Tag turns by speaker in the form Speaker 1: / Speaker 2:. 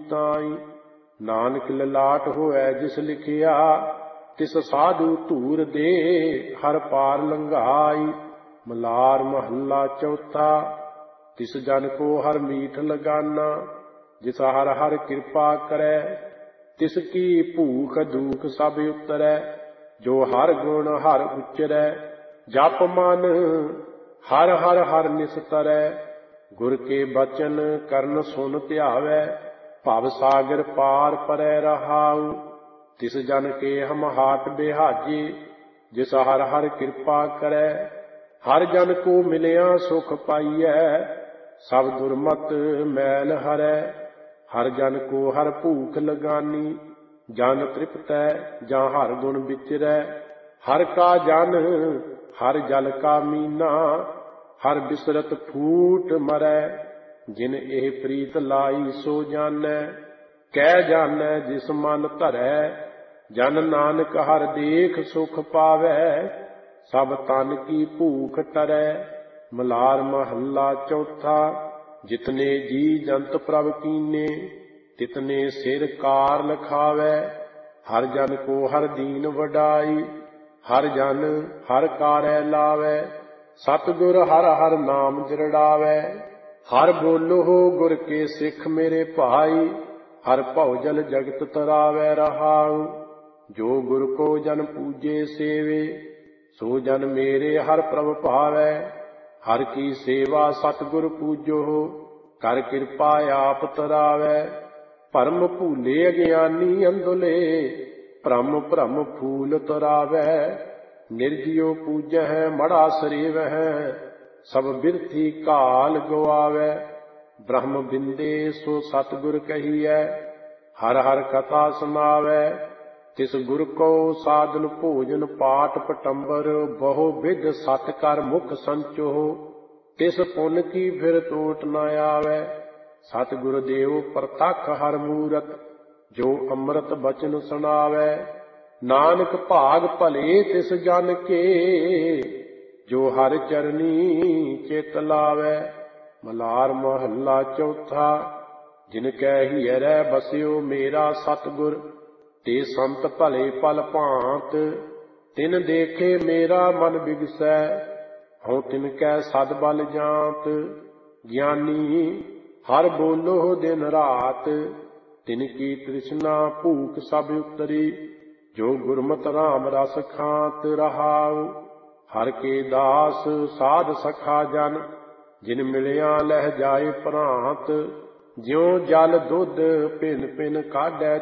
Speaker 1: ताई। नानक ललाट होए जिस लिखिया, तिस साधु धूर दे हर पार लंघाई। मलार महला चौथा। तिस जन को हर मीठ लगाना, जिस हर हर कृपा करे। तिसकी भूख दुख सब उतरै, जो हर गुण हर उचरै। जप मन हर हर हर निस्तरै, गुर के बचन करन सुन ध्यावै। भव सागर पार परै रहाउ, तिस जन के हम हाट बिहाजे। जिस हर हर कृपा करै, हर जन को मिलिया सुख पाइयै। सब दुर्मत मैल हरै, हर जन को हर भूख लगानी। जन तृप्तै जां हर गुण विचरै, हर का जन हर जल का मीना। हर बिसरत फूट मरै, जिन एह प्रीत लाई सो जानै। कै जानै जिस मन धरै, जन नानक हर देख सुख पावै। सब तन की भूख टरै। मलार महला चौथा। जितने जी जंत प्रभ कीने, तितने सिर कार लखावै। हर जन को हर दीन वडाई, हर जन हर कारै लावै। सतगुर हर हर नाम दृढ़ावै। हर बोलो हो गुर के सिख मेरे भाई। हर भवजल जगत तरावै रहाउ। जो गुर को जन पूजे सेवे, सो जन मेरे हर प्रभ भावै। हर की सेवा सतगुर पूजो, कर कृपा आप तरावै। भरम भूले अज्ञानी अंधुले, भ्रम भ्रम फूल तरावै। निर्जियो पूजह मड़ा सरेवह, सब बिरथी काल गवावै। ब्रह्म बिंदे सो सतगुर कहियै, हर हर कथा सुनावै। तिस गुर को साधन भोजन पाठ पटंबर, बहु विध सत कर मुख संचो। तिस पुन की फिर टोट न आवै। सतगुर देव प्रतख हर मूरत, जो अमृत बचन सुनावै। नानक भाग भले तिस जन के, जो हर चरनी चित लावै। मलार महला चौथा। जिनकै हियरै बस्यो मेरा सतगुर, ते संत भले पल भांत। तिन देखे मेरा मन बिगसै, हूँ तिनकै सद बल जांत। ज्ञानी हर बोलो दिन रात, तिनकी तृष्णा भूख सब उतरी। जो गुरमत राम रस खांत रहाउ। हर के दास साध सखा जन, जिन मिलिया लह जाए प्रांत। ज्यों जल दुध पिन पिन काढै